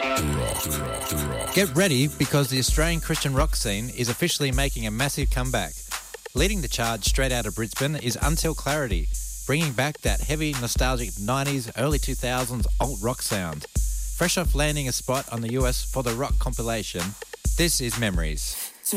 Get ready because the Australian Christian rock scene is officially making a massive comeback. Leading the charge straight out of Brisbane is Until Clarity, bringing back that heavy, nostalgic 90s, early 2000s alt-rock sound. Fresh off landing a spot on the US for the Rock compilation, this is Memories.